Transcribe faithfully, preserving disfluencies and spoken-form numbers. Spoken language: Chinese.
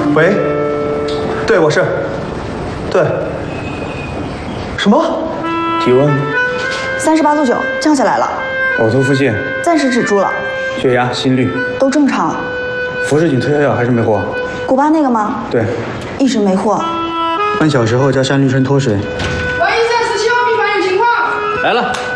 喂，对，我是，对，什么？ 体温三十八度九，降下来了。 呕吐腹泻， 暂时止住了。 血压、心率都正常。 福士锦退烧药还是没货？ 古巴那个吗？ 对， 一直没货。 半小时后叫山绿参脱水。 喂，一三四七号病房有情况。 来了。